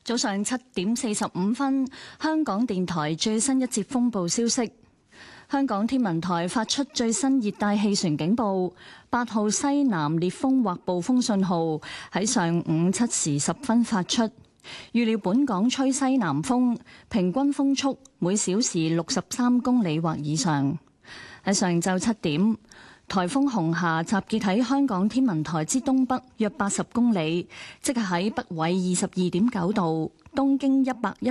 早上7:45，香港電台最新一節風暴消息。香港天文台發出最新熱帶氣旋警報，8號西南烈風或暴風信號喺上午7時10分發出。預料本港吹西南風，平均風速每小時63公里或以上。喺上晝7點，颱風紅霞集結喺香港天文台之東北約80公里，即係喺北緯22.9度、東經110